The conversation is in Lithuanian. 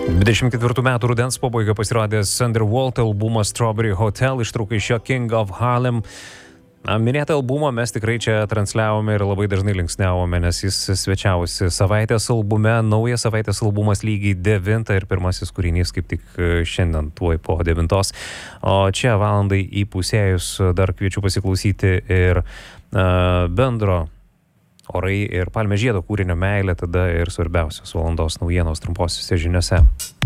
24 metų rudens pabaiga pasirodęs Underworld albumas Strawberry Hotel ištrauka iš šio King of Harlem. Minėtą albumą mes tikrai čia transliavome ir labai dažnai linksniavome, nes jis svečiavosi savaitės albume. Naujas savaitės albumas lygiai 9 ir pirmasis kūrinys kaip tik šiandien tuoj po 9. O čia valandai įpusėjus dar kviečiu pasiklausyti ir bendro Orai ir Palmės žiedo kūrinio Meilė, tada ir svarbiausios valandos naujienos trumposiuose žiniose.